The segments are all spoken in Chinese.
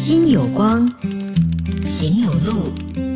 心有光，行有路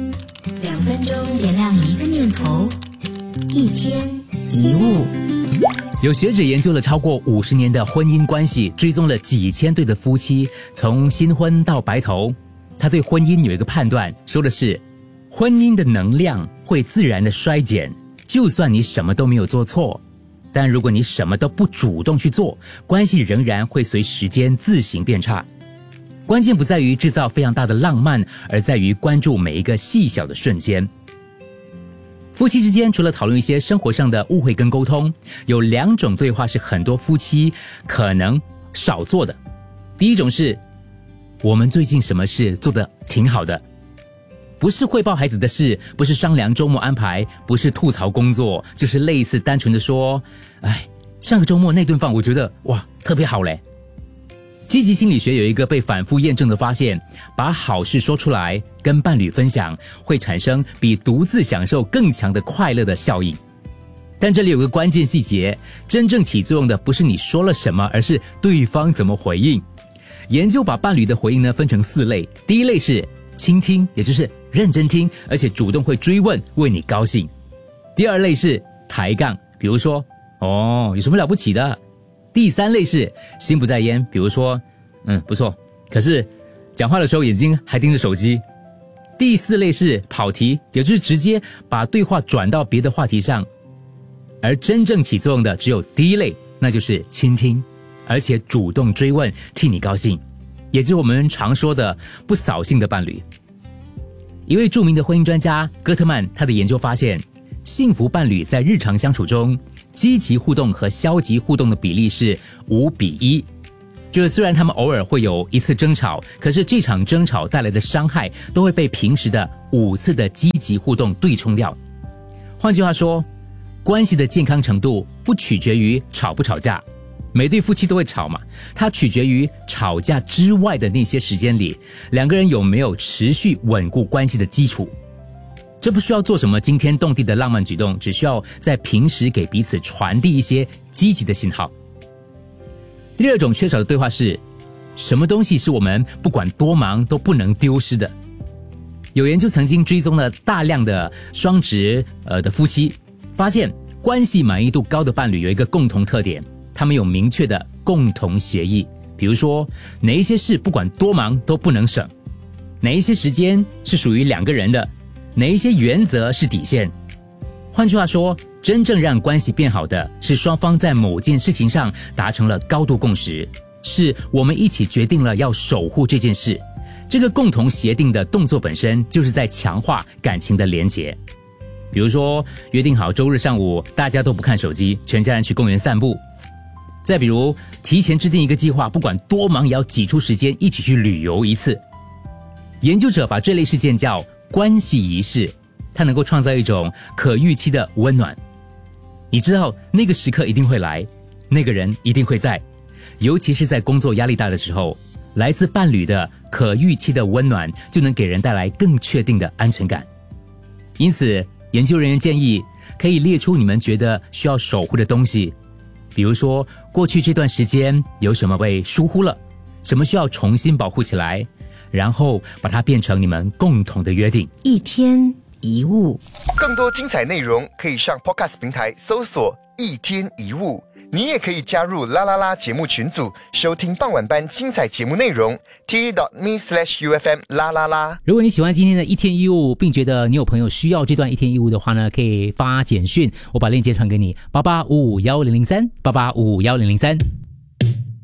，2分钟点亮一个念头，一天一物。 有学者研究了超过50年的婚姻关系，追踪了几千对的夫妻，从新婚到白头。他对婚姻有一个判断，说的是婚姻的能量会自然的衰减，就算你什么都没有做错，但如果你什么都不主动去做，关系仍然会随时间自行变差。关键不在于制造非常大的浪漫，而在于关注每一个细小的瞬间。夫妻之间除了讨论一些生活上的误会跟沟通，有2种对话是很多夫妻可能少做的。第一种是，我们最近什么事做得挺好的，不是汇报孩子的事，不是商量周末安排，不是吐槽工作，就是类似单纯的说，上个周末那顿饭我觉得哇特别好嘞。积极心理学有一个被反复验证的发现，把好事说出来跟伴侣分享，会产生比独自享受更强的快乐的效应。但这里有个关键细节，真正起作用的不是你说了什么，而是对方怎么回应。研究把伴侣的回应呢分成4类，第一类是倾听，也就是认真听，而且主动会追问，为你高兴。第2类是抬杠，比如说有什么了不起的。第3类是心不在焉，比如说不错，可是讲话的时候眼睛还盯着手机。第4类是跑题，也就是直接把对话转到别的话题上。而真正起作用的只有第1类，那就是倾听，而且主动追问，替你高兴，也就是我们常说的不扫兴的伴侣。一位著名的婚姻专家戈特曼，他的研究发现，幸福伴侣在日常相处中，积极互动和消极互动的比例是5:1。就是虽然他们偶尔会有1次争吵，可是这场争吵带来的伤害都会被平时的5次的积极互动对冲掉。换句话说，关系的健康程度不取决于吵不吵架，每对夫妻都会吵嘛，它取决于吵架之外的那些时间里，2个人有没有持续稳固关系的基础。这不需要做什么惊天动地的浪漫举动，只需要在平时给彼此传递一些积极的信号。第2种缺少的对话是，什么东西是我们不管多忙都不能丢失的。有研究曾经追踪了大量的双职的夫妻，发现关系满意度高的伴侣有一个共同特点，他们有明确的共同协议，比如说哪一些事不管多忙都不能省，哪一些时间是属于2个人的，哪一些原则是底线。换句话说，真正让关系变好的是双方在某件事情上达成了高度共识，是我们一起决定了要守护这件事。这个共同协定的动作本身就是在强化感情的连结。比如说约定好周日上午大家都不看手机，全家人去公园散步。再比如提前制定一个计划，不管多忙也要挤出时间一起去旅游一次。研究者把这类事件叫关系仪式，它能够创造一种可预期的温暖。你知道那个时刻一定会来，那个人一定会在，尤其是在工作压力大的时候，来自伴侣的可预期的温暖就能给人带来更确定的安全感。因此研究人员建议可以列出你们觉得需要守护的东西，比如说过去这段时间有什么被疏忽了，什么需要重新保护起来，然后把它变成你们共同的约定。 一天一物。 更多精彩内容可以上 Podcast 平台搜索一天一物。你也可以加入啦啦啦节目群组，收听傍晚班精彩节目内容。t.me/UFM 啦啦啦。 如果你喜欢今天的一天一物，并觉得你有朋友需要这段一天一物的话呢，可以发简讯，我把链接传给你，88551003，88551003。